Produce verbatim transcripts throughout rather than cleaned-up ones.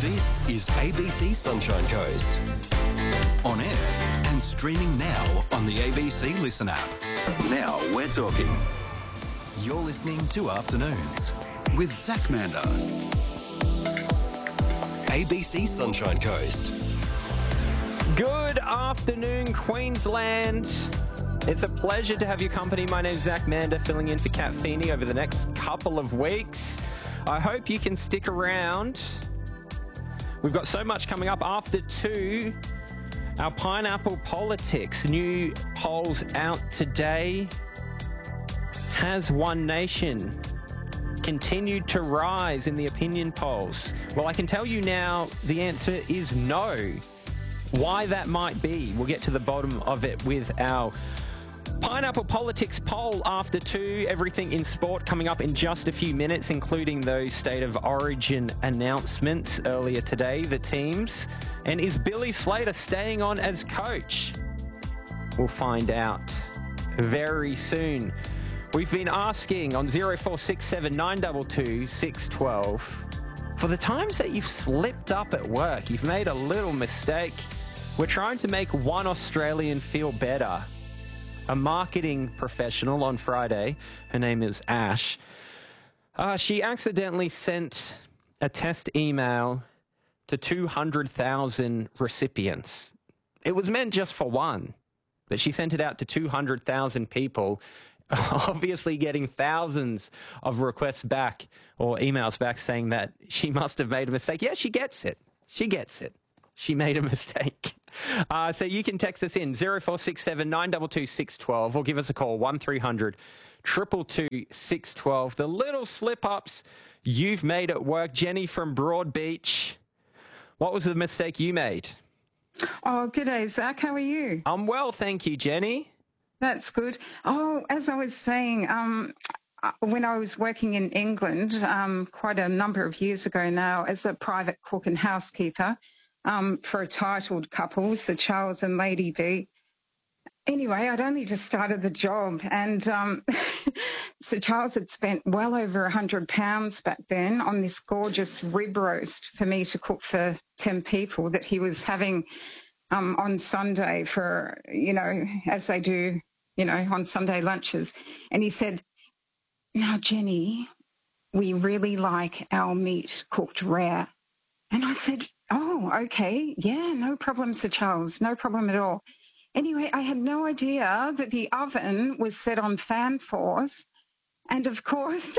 This is A B C Sunshine Coast. On air and streaming now on the A B C Listen app. Now we're talking. You're listening to Afternoons with Zach Mander. A B C Sunshine Coast. Good afternoon, Queensland. It's a pleasure to have your company. My name's Zach Mander, filling in for Kat Feeney over the next couple of weeks. I hope you can stick around. We've got so much coming up. After two, our pineapple politics. New polls out today. Has One Nation continued to rise in the opinion polls? Well, I can tell you now the answer is no. Why that might be, we'll get to the bottom of it with our Pineapple Politics poll after two. Everything in sport coming up in just a few minutes, including those State of Origin announcements earlier today, the teams. And is Billy Slater staying on as coach? We'll find out very soon. We've been asking on zero four six seven nine two two six one two for the times that you've slipped up at work, you've made a little mistake. We're trying to make one Australian feel better. A marketing professional on Friday, her name is Ash, uh, she accidentally sent a test email to two hundred thousand recipients. It was meant just for one, but she sent it out to two hundred thousand people, obviously getting thousands of requests back or emails back saying that she must have made a mistake. Yeah, she gets it. She gets it. She made a mistake. Uh, so you can text us in zero four six seven nine two two six one two or give us a call one three hundred two two two six one two. The little slip-ups you've made at work. Jenny from Broadbeach, what was the mistake you made? Oh, good day, Zach. How are you? I'm well, thank you, Jenny. That's good. Oh, as I was saying, um, when I was working in England um, quite a number of years ago now as a private cook and housekeeper, Um, for a titled couple, Sir Charles and Lady B. Anyway, I'd only just started the job and um, Sir Charles had spent well over one hundred pounds back then on this gorgeous rib roast for me to cook for ten people that he was having um, on Sunday for, you know, as they do, you know, on Sunday lunches. And he said, "Now, Jenny, we really like our meat cooked rare." And I said, "Oh, okay. Yeah, no problem, Sir Charles. No problem at all." Anyway, I had no idea that the oven was set on fan force. And of course,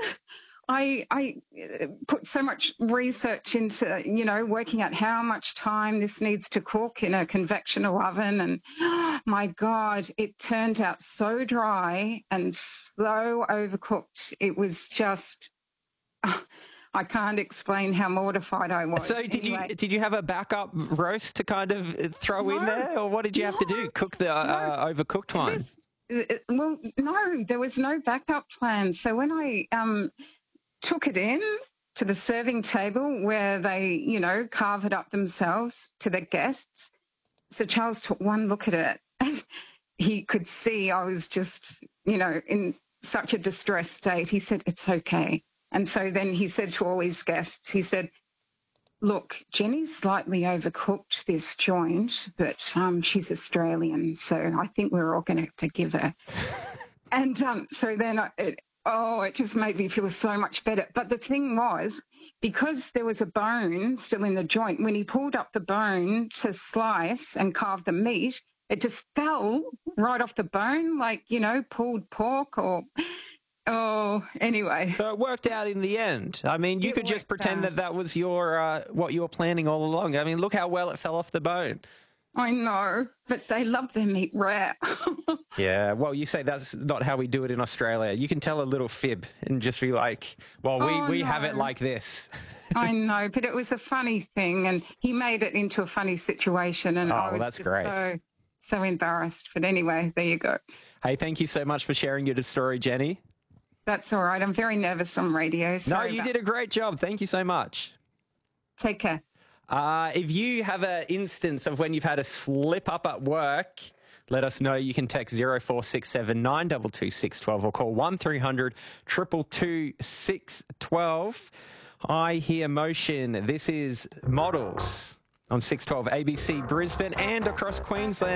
I, I put so much research into, you know, working out how much time this needs to cook in a convectional oven. And my God, it turned out so dry and so overcooked. It was just... Uh, I can't explain how mortified I was. So did anyway. you did you have a backup roast to kind of throw no, in there, or what did you no, have to do? Cook the uh, no, overcooked one? Was, uh, well, no, there was no backup plan. So when I um, took it in to the serving table where they, you know, carve it up themselves to the guests, Sir Charles took one look at it and he could see I was just, you know, in such a distressed state. He said, "It's okay." And so then he said to all his guests, he said, "Look, Jenny's slightly overcooked this joint, but um, she's Australian, so I think we're all going to forgive her." And um, so then, I, it, oh, it just made me feel so much better. But the thing was, because there was a bone still in the joint, when he pulled up the bone to slice and carve the meat, it just fell right off the bone, like, you know, pulled pork or... Oh, anyway. So it worked out in the end. I mean, you it could just pretend out. that that was your uh, what you were planning all along. I mean, look how well it fell off the bone. I know, but they love their meat rare. Yeah, well, you say that's not how we do it in Australia. You can tell a little fib and just be like, well, we, oh, we no. have it like this. I know, but it was a funny thing, and he made it into a funny situation, and oh, I was well, that's just great. so, so embarrassed. But anyway, there you go. Hey, thank you so much for sharing your story, Jenny. That's all right. I'm very nervous on radio. Sorry no, you about- did a great job. Thank you so much. Take care. Uh, if you have an instance of when you've had a slip up at work, let us know. You can text zero four six seven nine two two six one two or call one three hundred two two two six one two. I Hear Motion. This is Models on six twelve A B C Brisbane and across Queensland.